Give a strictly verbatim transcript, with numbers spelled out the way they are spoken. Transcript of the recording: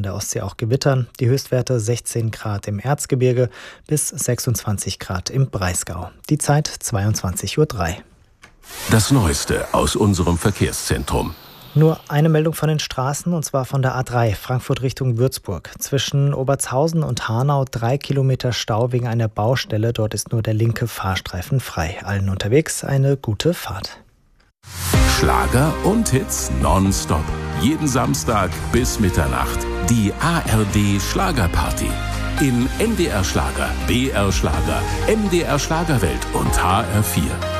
der Ostsee auch Gewittern. Die Höchstwerte sechzehn Grad im Erzgebirge bis sechsundzwanzig Grad im Breisgau. Die Zeit zweiundzwanzig Uhr drei. Das Neueste aus unserem Verkehrszentrum. Nur eine Meldung von den Straßen, und zwar von der A drei, Frankfurt Richtung Würzburg. Zwischen Obertshausen und Hanau drei Kilometer Stau wegen einer Baustelle. Dort ist nur der linke Fahrstreifen frei. Allen unterwegs eine gute Fahrt. Schlager und Hits nonstop. Jeden Samstag bis Mitternacht. Die A R D Schlagerparty. In N D R Schlager, B R Schlager, M D R Schlagerwelt und H R vier.